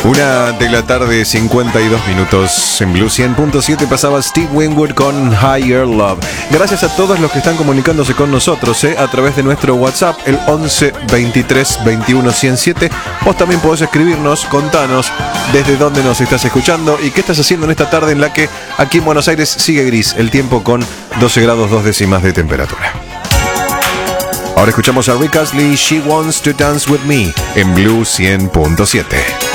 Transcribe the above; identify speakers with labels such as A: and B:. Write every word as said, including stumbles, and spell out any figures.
A: Una de la tarde, cincuenta y dos minutos. En Blue cien punto siete pasaba Steve Winwood con Higher Love. Gracias a todos los que están comunicándose con nosotros ¿eh? a través de nuestro WhatsApp, el once veintitrés veintiuno ciento siete. Vos también podés escribirnos, contanos desde dónde nos estás escuchando y qué estás haciendo en esta tarde en la que aquí en Buenos Aires sigue gris, el tiempo con doce grados dos décimas de temperatura. Ahora escuchamos a Rick Astley, She Wants to Dance With Me, en Blue cien punto siete.